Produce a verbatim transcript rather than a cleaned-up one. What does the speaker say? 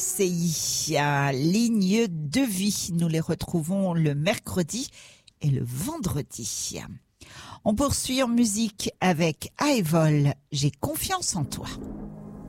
C I, à Ligne de vie. Nous les retrouvons le mercredi et le vendredi. On poursuit en musique avec Aevol, J'ai confiance en toi.